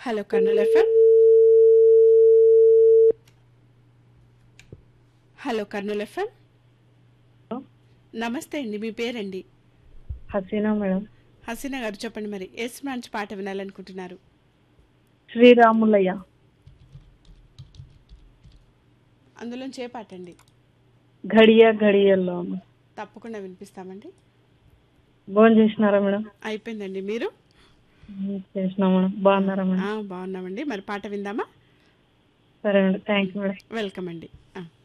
Hello Kurnool FM. Hello Kurnool FM. నమస్తే అండి, మీ పేరండి? హసీనా మేడం. హసీనా గారు చెప్పండి, మరి ఏ సినిమా నుంచి పాట వినాలనుకుంటున్నారు? శ్రీరాములయ్య. అందులోంచి ఏ పాట అండి? ఘడియ ఘడియల్లో. తప్పకుండా వినిపిస్తామండి. భోజనం చేసినారా మేడం? అయిపోయిందండి, మీరు? చేసినా మేడం. బాగున్నారా మేడం? బాగున్నామండి. మరి పాట విందామా? సరే madam, thank you madam. Welcome అండి.